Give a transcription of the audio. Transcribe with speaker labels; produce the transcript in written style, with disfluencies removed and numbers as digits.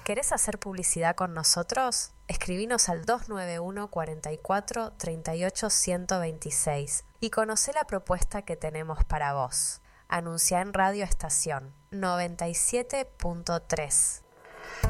Speaker 1: ¿Querés hacer publicidad con nosotros? Escribinos al 291 44 38 126 y conocé la propuesta que tenemos para vos. Anunciá en Radio Estación 97.3.